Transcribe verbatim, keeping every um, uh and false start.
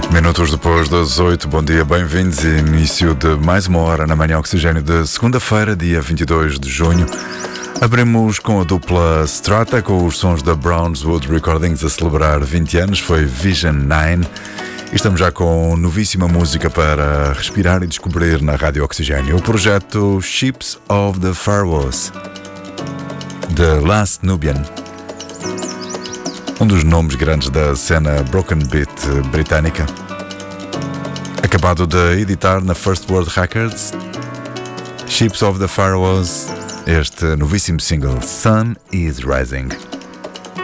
Minutos depois das oito, bom dia, bem-vindos. Início de mais uma hora na Manhã Oxigênio de segunda-feira, dia vinte e dois de junho. Abrimos com a dupla Strata, com os sons da Brownswood Recordings a celebrar vinte anos, foi Vision nove. E estamos já com novíssima música para respirar e descobrir na Rádio Oxigênio. O projeto Ships of the Faroes, The Last Nubian. Um dos nomes grandes da cena Broken Beat britânica. Acabado de editar na First World Records, Ships of the Faroes, este novíssimo single Sun is Rising.